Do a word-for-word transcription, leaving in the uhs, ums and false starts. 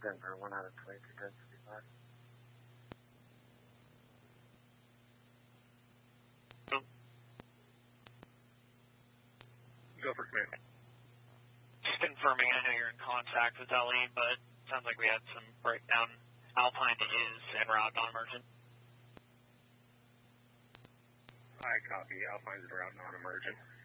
Denver, one out of twenty-two, ten fifty-five. Go for command. Just confirming, I know you're in contact with L E, but it sounds like we had some breakdown. Alpine is en route, non-emergent. I copy. Alpine's en route, non-emergent.